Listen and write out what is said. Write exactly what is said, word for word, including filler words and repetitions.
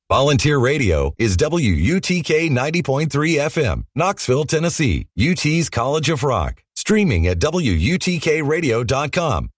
Volunteer Radio is W U T K ninety point three F M, Knoxville, Tennessee, U T's College of Rock. Streaming at W U T K radio dot com